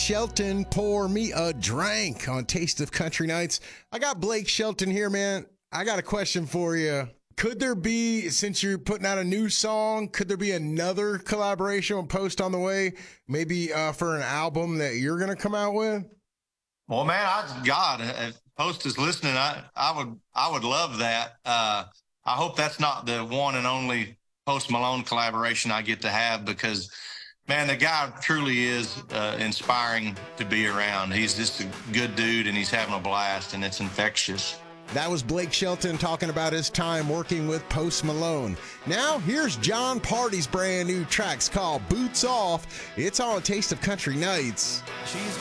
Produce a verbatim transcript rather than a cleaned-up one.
Shelton, Pour Me a Drink on Taste of Country Nights. I got Blake Shelton here, man. I got a question for you. Could there be, since you're putting out a new song, could there be another collaboration or post on the way, maybe uh, for an album that you're going to come out with? Well, man, I, God, if Post is listening, I, I would, I would love that. Uh, I hope that's not the one and only Post Malone collaboration I get to have, because, man, the guy truly is uh, inspiring to be around. He's just a good dude, and he's having a blast, and it's infectious. That was Blake Shelton talking about his time working with Post Malone. Now, here's Jon Pardi's brand new track called Boots Off. It's on Taste of Country Nights. She's